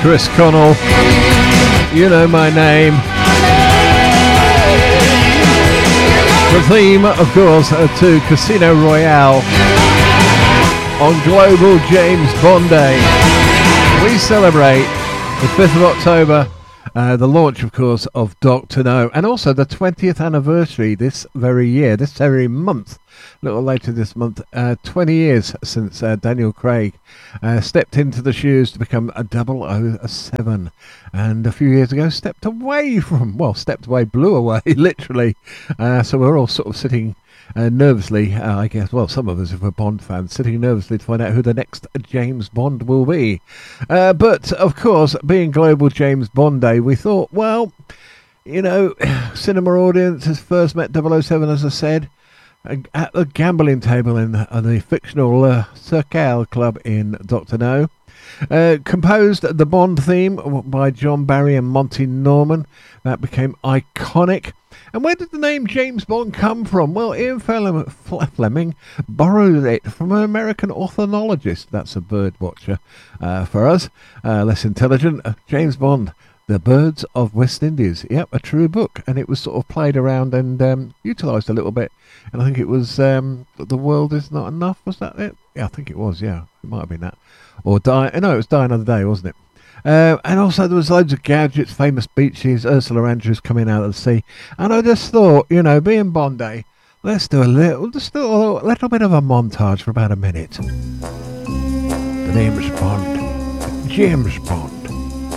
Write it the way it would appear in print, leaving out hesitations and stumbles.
Chris Connell, You Know My Name. The theme, of course, to Casino Royale on Global James Bond Day. We celebrate the 5th of October, the launch, of course, of Doctor No, and also the 20th anniversary this very year, this very month. A little later this month, 20 years since Daniel Craig stepped into the shoes to become a 007, and a few years ago stepped away, blew away, literally. So we're all sort of sitting nervously, I guess, well, some of us, if we're Bond fans, sitting nervously to find out who the next James Bond will be. But, of course, being Global James Bond Day, we thought, well, you know, cinema audiences first met 007, as I said, at the gambling table in the fictional Circle Club in Doctor No. Composed the Bond theme by John Barry and Monty Norman. That became iconic. And where did the name James Bond come from? Well, Ian Fleming borrowed it from an American ornithologist. That's a bird watcher for us. Less intelligent. James Bond, The Birds of West Indies. Yep, a true book. And it was sort of played around and utilised a little bit. And I think it was The World Is Not Enough. Was that it? Yeah, I think it was, yeah. It might have been that. Or Die Another Day, wasn't it? And also there was loads of gadgets, famous beaches, Ursula Andrews coming out of the sea. And I just thought, you know, being Bond Day, let's do a little bit of a montage for about a minute. The name's Bond. James Bond.